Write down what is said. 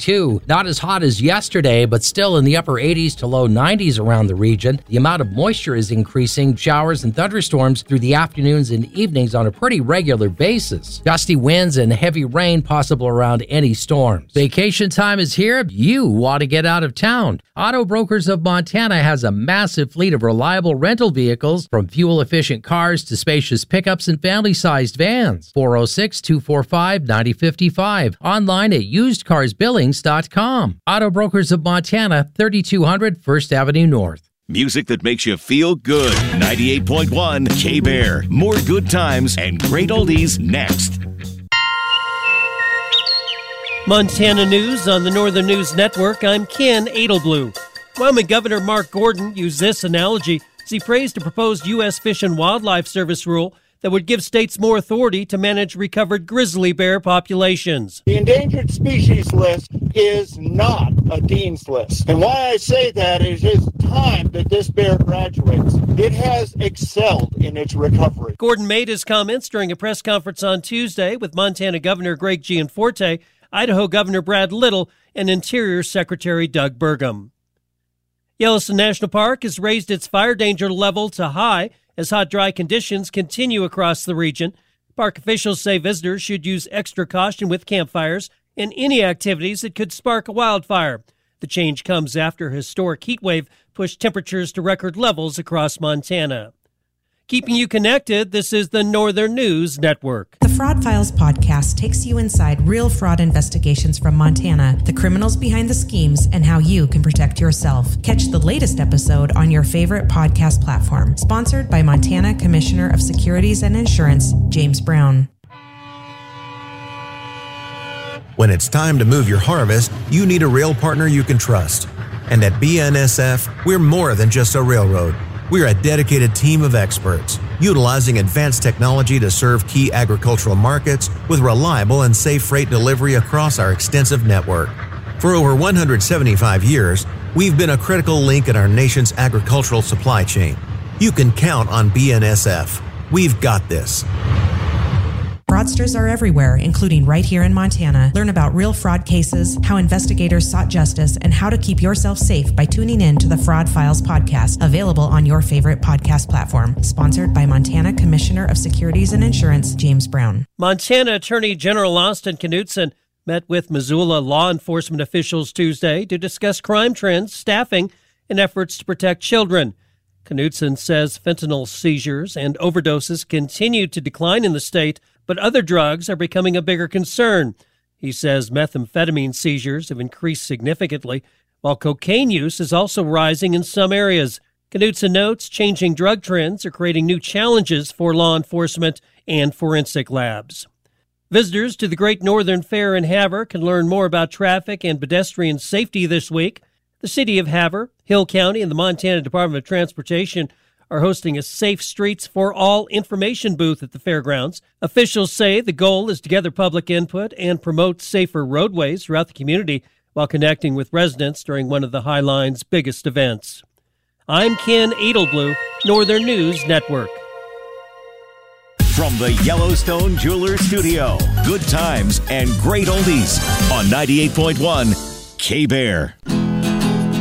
72. Not as hot as yesterday, but still in the upper 80s to low 90s around the region. The amount of moisture is increasing. Showers and thunderstorms through the afternoons and evenings on a pretty regular basis. Gusty winds and heavy rain possible around any storms. Vacation time is here. You want to get out of town. Auto Brokers of Montana has a massive fleet of reliable rental vehicles, from fuel-efficient cars to spacious pickups and family-sized vans. 406-245-9055. Online at usedcarsbillings.com. Auto Brokers of Montana, 3200 First Avenue North. Music that makes you feel good. 98.1 K-Bear. More good times and great oldies next. Montana News on the Northern News Network. I'm Ken Edelblue. Wyoming Governor Mark Gordon used this analogy as he praised a proposed U.S. Fish and Wildlife Service rule that would give states more authority to manage recovered grizzly bear populations. The endangered species list is not a dean's list. And why I say that is it's time that this bear graduates. It has excelled in its recovery. Gordon made his comments during a press conference on Tuesday with Montana Governor Greg Gianforte, Idaho Governor Brad Little, and Interior Secretary Doug Burgum. Yellowstone National Park has raised its fire danger level to high as hot, dry conditions continue across the region. Park officials say visitors should use extra caution with campfires and any activities that could spark a wildfire. The change comes after a historic heat wave pushed temperatures to record levels across Montana. Keeping you connected, this is the Northern News Network. The Fraud Files podcast takes you inside real fraud investigations from Montana, the criminals behind the schemes, and how you can protect yourself. Catch the latest episode on your favorite podcast platform. Sponsored by Montana Commissioner of Securities and Insurance, James Brown. When it's time to move your harvest, you need a rail partner you can trust. And at BNSF, we're more than just a railroad. We're a dedicated team of experts, utilizing advanced technology to serve key agricultural markets with reliable and safe freight delivery across our extensive network. For over 175 years, we've been a critical link in our nation's agricultural supply chain. You can count on BNSF. We've got this. Fraudsters are everywhere, including right here in Montana. Learn about real fraud cases, how investigators sought justice, and how to keep yourself safe by tuning in to the Fraud Files podcast, available on your favorite podcast platform. Sponsored by Montana Commissioner of Securities and Insurance, James Brown. Montana Attorney General Austin Knudsen met with Missoula law enforcement officials Tuesday to discuss crime trends, staffing, and efforts to protect children. Knudsen says fentanyl seizures and overdoses continue to decline in the state, but other drugs are becoming a bigger concern. He says methamphetamine seizures have increased significantly, while cocaine use is also rising in some areas. Knudsen notes changing drug trends are creating new challenges for law enforcement and forensic labs. Visitors to the Great Northern Fair in Havre can learn more about traffic and pedestrian safety this week. The city of Havre, Hill County, and the Montana Department of Transportation are hosting a Safe Streets for All information booth at the fairgrounds. Officials say the goal is to gather public input and promote safer roadways throughout the community while connecting with residents during one of the High Line's biggest events. I'm Ken Edelblue, Northern News Network. From the Yellowstone Jewelers Studio, good times and great oldies on 98.1 K-Bear.